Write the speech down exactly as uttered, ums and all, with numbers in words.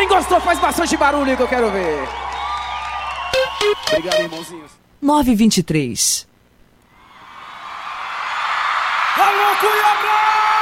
Quem gostou faz bastante barulho que eu quero ver. Obrigado, irmãozinhos. nove vinte e três. Alô, Cuiabá!